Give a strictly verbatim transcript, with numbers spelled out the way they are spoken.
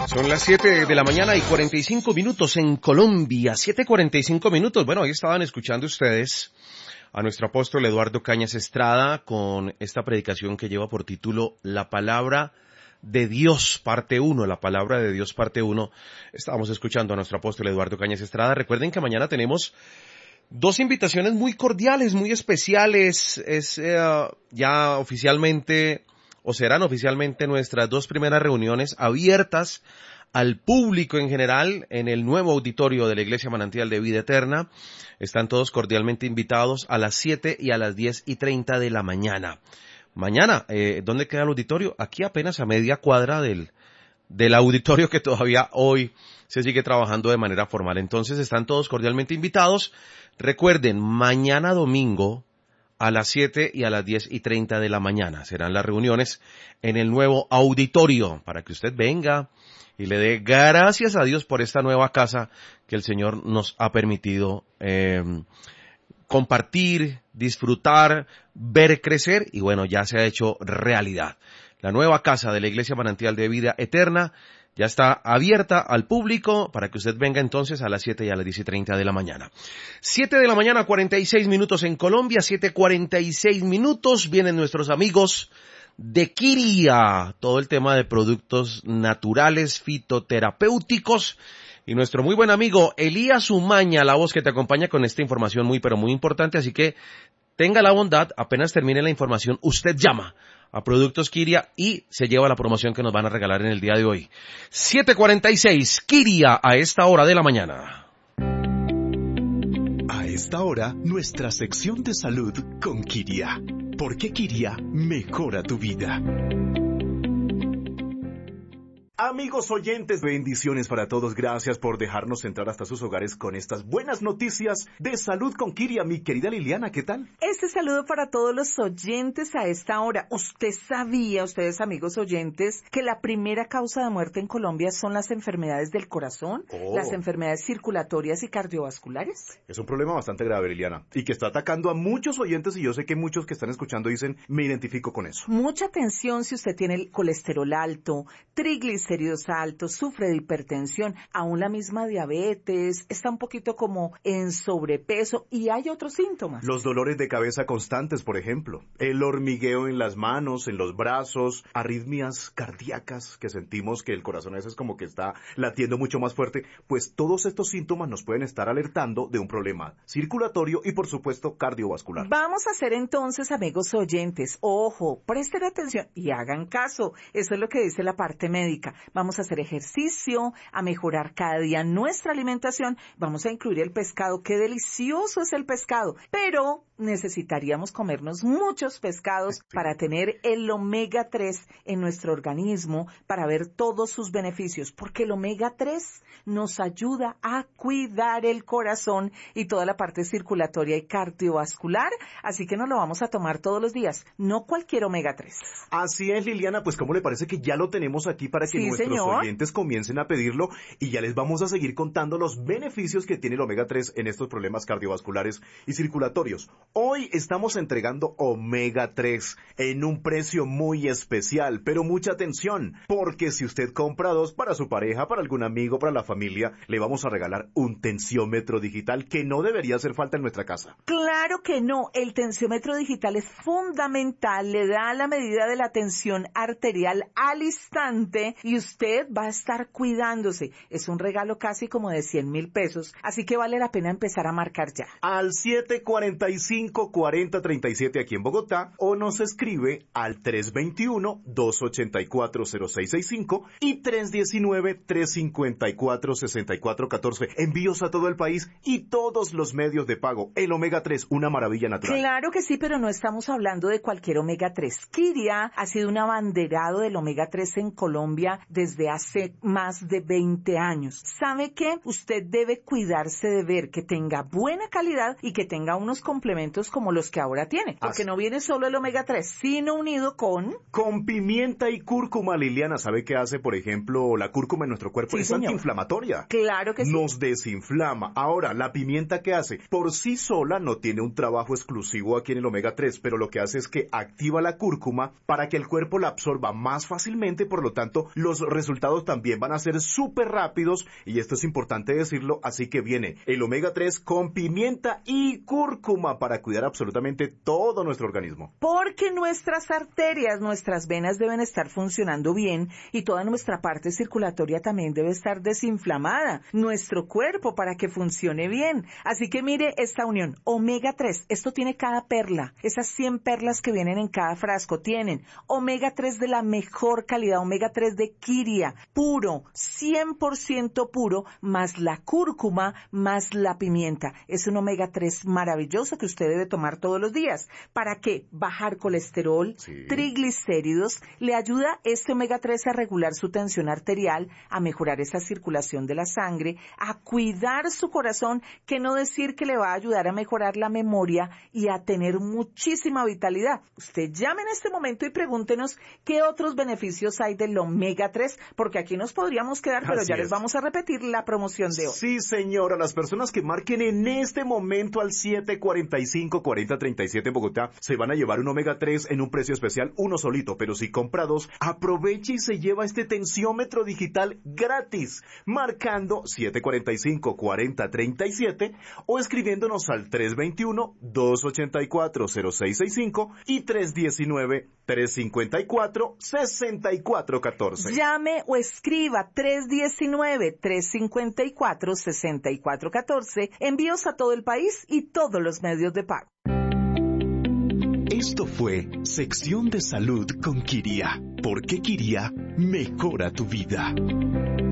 Son las siete de la mañana y cuarenta y cinco minutos en Colombia. siete cuarenta y cinco minutos. Bueno, ahí estaban escuchando ustedes a nuestro apóstol Eduardo Cañas Estrada con esta predicación que lleva por título La Palabra de Dios, parte uno. La Palabra de Dios, parte uno. Estábamos escuchando a nuestro apóstol Eduardo Cañas Estrada. Recuerden que mañana tenemos dos invitaciones muy cordiales, muy especiales. Es eh, ya oficialmente, o serán oficialmente nuestras dos primeras reuniones abiertas al público en general en el nuevo auditorio de la Iglesia Manantial de Vida Eterna. Están todos cordialmente invitados a las siete y a las diez y treinta de la mañana. Mañana, eh, ¿dónde queda el auditorio? Aquí apenas a media cuadra del, del auditorio que todavía hoy se sigue trabajando de manera formal. Entonces están todos cordialmente invitados. Recuerden, mañana domingo a las siete y a las diez y treinta de la mañana serán las reuniones en el nuevo auditorio para que usted venga y le dé gracias a Dios por esta nueva casa que el Señor nos ha permitido eh, compartir, disfrutar, ver crecer y bueno, ya se ha hecho realidad. La nueva casa de la Iglesia Manantial de Vida Eterna ya está abierta al público para que usted venga entonces a las siete y a las diez y treinta de la mañana. siete de la mañana, cuarenta y seis minutos en Colombia, siete cuarenta y seis minutos. Vienen nuestros amigos de Kiria, todo el tema de productos naturales, fitoterapéuticos. Y nuestro muy buen amigo Elías Umaña, la voz que te acompaña con esta información muy pero muy importante. Así que tenga la bondad, apenas termine la información, usted llama a Productos Kiria y se lleva la promoción que nos van a regalar en el día de hoy. siete cuarenta y seis, Kiria a esta hora de la mañana. A esta hora, nuestra sección de salud con Kiria. Porque Kiria mejora tu vida. Amigos oyentes, bendiciones para todos. Gracias por dejarnos entrar hasta sus hogares con estas buenas noticias de salud con Kiria. Mi querida Liliana, ¿qué tal? Este saludo para todos los oyentes a esta hora. ¿Usted sabía, ustedes amigos oyentes, que la primera causa de muerte en Colombia son las enfermedades del corazón, oh. las enfermedades circulatorias y cardiovasculares? Es un problema bastante grave, Liliana, y que está atacando a muchos oyentes y yo sé que muchos que están escuchando dicen, me identifico con eso. Mucha atención si usted tiene el colesterol alto, triglicéridos altos, sufre de hipertensión, aún la misma diabetes, está un poquito como en sobrepeso y hay otros síntomas. Los dolores de cabeza constantes, por ejemplo, el hormigueo en las manos, en los brazos, arritmias cardíacas que sentimos que el corazón a veces como que está latiendo mucho más fuerte, pues todos estos síntomas nos pueden estar alertando de un problema circulatorio y por supuesto cardiovascular. Vamos a hacer entonces, amigos oyentes, ojo, presten atención y hagan caso, eso es lo que dice la parte médica. Vamos a hacer ejercicio, a mejorar cada día nuestra alimentación. Vamos a incluir el pescado. ¡Qué delicioso es el pescado! Pero necesitaríamos comernos muchos pescados sí. para tener el omega tres en nuestro organismo, para ver todos sus beneficios. Porque el omega tres nos ayuda a cuidar el corazón y toda la parte circulatoria y cardiovascular. Así que nos lo vamos a tomar todos los días. No cualquier omega tres. Así es, Liliana. Pues ¿cómo le parece que ya lo tenemos aquí para que sí, nuestros señor. oyentes comiencen a pedirlo y ya les vamos a seguir contando los beneficios que tiene el omega tres en estos problemas cardiovasculares y circulatorios. Hoy estamos entregando omega tres en un precio muy especial, pero mucha atención, porque si usted compra dos para su pareja, para algún amigo, para la familia, le vamos a regalar un tensiómetro digital que no debería hacer falta en nuestra casa. Claro que no, el tensiómetro digital es fundamental, le da la medida de la tensión arterial al instante y usted va a estar cuidándose. Es un regalo casi como de cien mil pesos, así que vale la pena empezar a marcar ya. Al siete cuarenta y cinco, cuarenta treinta y siete aquí en Bogotá o nos escribe al tres veintiuno, dos ochenta y cuatro, cero seis sesenta y cinco y tres diecinueve, tres cincuenta y cuatro, sesenta y cuatro catorce. Envíos a todo el país y todos los medios de pago. El omega tres, una maravilla natural. Claro que sí, pero no estamos hablando de cualquier omega tres. Kiria ha sido un abanderado del omega tres en Colombia desde hace más de veinte años. ¿Sabe qué? Usted debe cuidarse de ver que tenga buena calidad y que tenga unos complementos como los que ahora tiene. Porque Así. no viene solo el omega tres, sino unido con... Con pimienta y cúrcuma, Liliana. ¿Sabe qué hace, por ejemplo, la cúrcuma en nuestro cuerpo? Sí, es señor. Antiinflamatoria. Claro que sí. Nos desinflama. Ahora, ¿la pimienta qué hace? Por sí sola no tiene un trabajo exclusivo aquí en el omega tres, pero lo que hace es que activa la cúrcuma para que el cuerpo la absorba más fácilmente, por lo tanto, los los resultados también van a ser súper rápidos y esto es importante decirlo, así que viene el omega tres con pimienta y cúrcuma para cuidar absolutamente todo nuestro organismo. Porque nuestras arterias, nuestras venas deben estar funcionando bien y toda nuestra parte circulatoria también debe estar desinflamada, nuestro cuerpo para que funcione bien. Así que mire esta unión, omega tres, esto tiene cada perla, esas cien perlas que vienen en cada frasco, tienen omega tres de la mejor calidad, omega tres de Kiria, puro, cien por ciento puro, más la cúrcuma, más la pimienta. Es un omega tres maravilloso que usted debe tomar todos los días. ¿Para qué? Bajar colesterol, sí. triglicéridos, le ayuda este omega tres a regular su tensión arterial, a mejorar esa circulación de la sangre, a cuidar su corazón, que no decir que le va a ayudar a mejorar la memoria y a tener muchísima vitalidad. Usted llame en este momento y pregúntenos qué otros beneficios hay del omega tres, porque aquí nos podríamos quedar, pero Así ya es. les vamos a repetir la promoción de hoy. Sí, señora, las personas que marquen en este momento al siete cuarenta y cinco, cuarenta treinta y siete en Bogotá se van a llevar un omega tres en un precio especial, uno solito, pero si compra dos, aproveche y se lleva este tensiómetro digital gratis, marcando siete cuarenta y cinco, cuarenta treinta y siete o escribiéndonos al tres veintiuno, dos ochenta y cuatro, cero seis sesenta y cinco y tres diecinueve, tres cincuenta y cuatro, sesenta y cuatro catorce. Llame o escriba tres diecinueve, tres cincuenta y cuatro, sesenta y cuatro catorce, envíos a todo el país y todos los medios de pago. Esto fue Sección de Salud con Kiria, porque Kiria mejora tu vida.